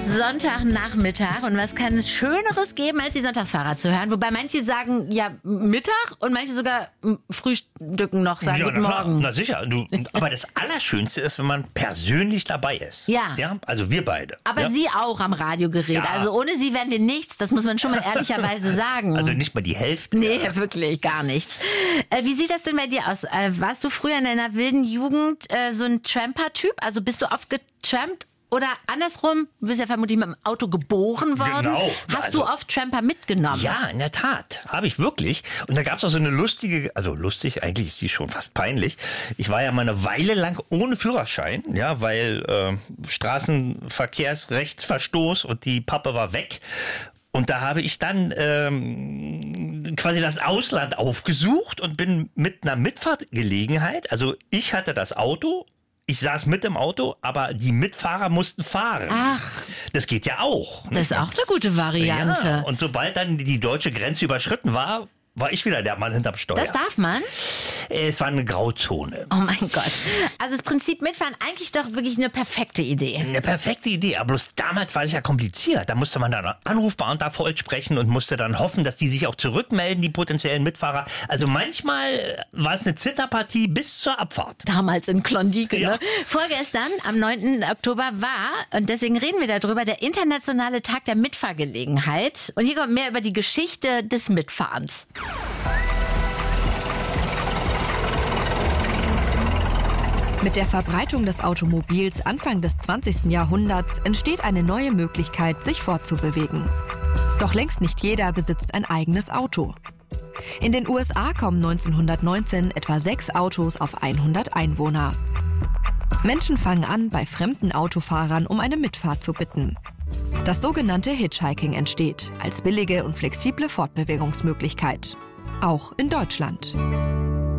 Sonntagnachmittag und was kann es Schöneres geben, als die Sonntagsfahrer zu hören? Wobei manche sagen ja Mittag und manche sogar frühstücken noch, sagen guten Morgen. Na sicher. Aber das Allerschönste ist, wenn man persönlich dabei ist. Ja. Also wir beide. Aber Sie auch am Radiogerät. Ja. Also ohne Sie wären wir nichts. Das muss man schon mal ehrlicherweise sagen. Also nicht mal die Hälfte. Nee, wirklich gar nichts. Wie sieht das denn bei dir aus? Warst du früher in deiner wilden Jugend so ein Tramper-Typ? Also bist du oft getrampt? Oder andersrum, du bist ja vermutlich mit dem Auto geboren worden. Genau. Hast du oft Tramper mitgenommen? Ja, in der Tat. Habe ich wirklich. Und da gab es auch so eine lustige, also lustig, eigentlich ist die schon fast peinlich. Ich war ja mal eine Weile lang ohne Führerschein, ja, weil Straßenverkehrsrechtsverstoß und die Pappe war weg. Und da habe ich dann quasi das Ausland aufgesucht und bin mit einer Mitfahrtgelegenheit, also ich hatte das Auto, ich saß mit im Auto, aber die Mitfahrer mussten fahren. Ach. Das geht ja auch. Das ist auch eine gute Variante. Ja, und sobald dann die deutsche Grenze überschritten war ich wieder der Mann hinterm Steuer. Das darf man? Es war eine Grauzone. Oh mein Gott. Also das Prinzip Mitfahren, eigentlich doch wirklich eine perfekte Idee. Eine perfekte Idee, aber bloß damals war das ja kompliziert. Da musste man dann Anrufbeamter voll sprechen und musste dann hoffen, dass die sich auch zurückmelden, die potenziellen Mitfahrer. Also manchmal war es eine Zitterpartie bis zur Abfahrt. Damals in Klondike, ja. Ne? Vorgestern, am 9. Oktober war, und deswegen reden wir darüber, der internationale Tag der Mitfahrgelegenheit. Und hier kommt mehr über die Geschichte des Mitfahrens. Mit der Verbreitung des Automobils Anfang des 20. Jahrhunderts entsteht eine neue Möglichkeit, sich fortzubewegen. Doch längst nicht jeder besitzt ein eigenes Auto. In den USA kommen 1919 etwa 6 Autos auf 100 Einwohner. Menschen fangen an, bei fremden Autofahrern um eine Mitfahrt zu bitten. Das sogenannte Hitchhiking entsteht als billige und flexible Fortbewegungsmöglichkeit. Auch in Deutschland.